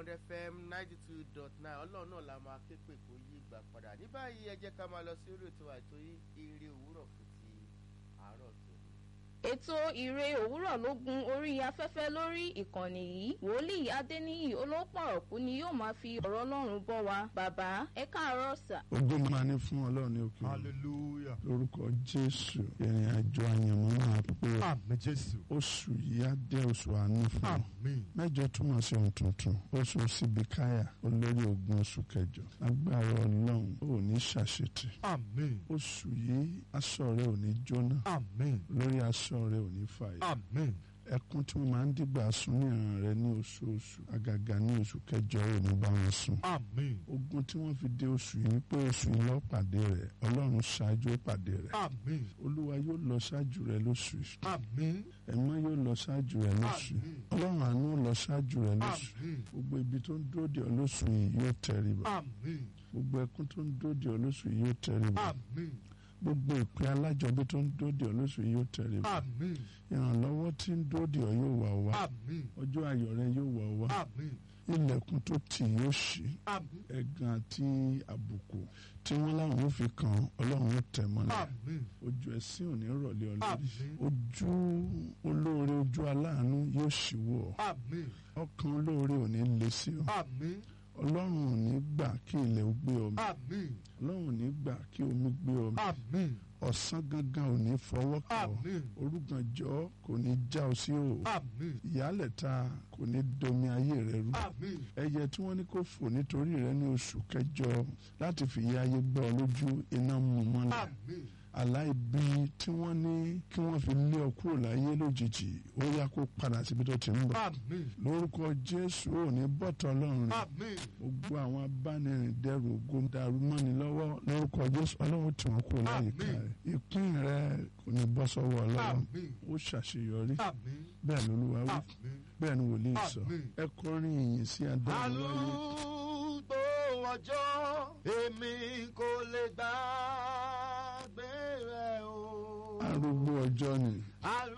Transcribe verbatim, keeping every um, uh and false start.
F M ninety two dot nine ọlọ́run náà la máa ké pè kó yí ìgbà padà ní báyìí ẹ jẹ́ ká máa lọ sí orí ètò àìtó ire òwúrọ̀ fún ti àárọ̀ tòní. ètò ire òwúrọ̀ ló gun orí afẹ́fẹ́ lórí ìkànnì yìí wòlíì adéníyì olópọ̀rọ̀kú ni yóò máa fi ọ̀rọ̀ ọlọ́run bọ́ wa bàbá ẹ káàárọ̀ sà. ògo máa ní fún ọlọ́run ní òkè hallelujah lórúkọ jésù ìrìn àjò àyànmọ́ máa pé àmín jésù oṣù yìí á dé oṣù àánú fún ọ àmín mẹ́jọ túmọ̀ sí ohun tuntun oṣù síbíkáyà olórí ogun oṣù kẹjọ agbára ọlọ́run ò ní ṣàṣetì àmín oṣù yìí aṣọ rẹ ò ní jóná àmín lórí aṣọ rẹ ò ní fàyè àmín ẹkún tí wọn máa ń dìgbà sùn ní ìran rẹ ní oṣooṣù àgàgà ní oṣù kẹjọ ò ní bá wọn sùn àmín ogun tí wọn fi dé oṣù yìí pé oṣù yìí lọ pàdé rẹ ọlọ́run ṣáájú pàdé rẹ àmín olúwa yóò lọ ṣáájú rẹ lóṣù yìí àmín ẹ̀mọ́ yóò lọ ṣáájú rẹ lóṣù yìí àmín ọlọ́run àánú lọ ṣáájú rẹ lóṣù yìí àmín gbogbo ibi tó ń dúró dè ọ́ lóṣù yìí yóò tẹríba àmín gbogbo ẹkún tó ń dúró dè ọ́ lóṣù yìí yóò tẹríba àmín gbogbo ìpè alájọbí tó ń dúró dè ọ́ lóṣù yìí yóò tẹríba àmín ìrànlọ́wọ́ tí ń dúró dè ọ́ yóò wá ọ wá àmín ọjọ́ ayọ̀ rẹ yóò wá ọ wá àmín ilẹ̀kùn tó tì yóò ṣí àmín ẹ̀gàn àti àbùkù tí wọ́n láwọn ò fi kàn ọlọ́run ó tẹ̀ mọ́lẹ̀ àmín ojú ẹ̀sìn ò ní rọ̀lẹ́ ọlọ́run àmín ojú olóore ojú aláàánú yóò ṣíwọ́ ọ àmín ọkàn olóore ò ní le sí ọ àmín ọlọ́run ò ní gbà kí ilẹ̀ ó gbé ọmọ àmín ọlọ́run ò ní gbà kí omi gbé ọmọ àmín ọ̀sán gangan ò ní fọwọ́ kàn ọ́ àmín orúgànjọ́ kò ní já ọ sí o àmín ìyálẹ̀ta kò ní domi ayé rẹ rú àmín ẹyẹ tí wọ́n ní kó fò nítorí rẹ ní oṣù kẹjọ láti fìyà ayé gbọ́ ọ lójú iná mú mọ́lẹ̀ àmín àlá ibi tí wọ́n ní kí wọ́n fi lé ọ kúrò láyé lójijì ó yá kó padà síbi tó ti ń bọ̀ àmín lórúkọ jésù ò ní bọ́tọ̀ ọlọ́run rẹ àmín gbogbo àwọn abánirìn dẹrù ogun dàrú mọ́ni lọ́wọ́ lórúkọ jésù ọlọ́run tí wọ́n kúrò láyìíká rẹ ìpín rẹ kò ní bọ́ sọ́wọ́ ọlọ́run àmín ó ṣàṣeyọrí àmín bẹ́ẹ̀ lolúwa wí àmín bẹ́ẹ̀ ni wòlíì sọ àmín. ẹ kọrin ìyìn sí adájọ́ wáyé. arúgbó ọjọ́ èmi kò lè gbàgbé rẹ o. arúgbó ọjọ́ ni arúgbó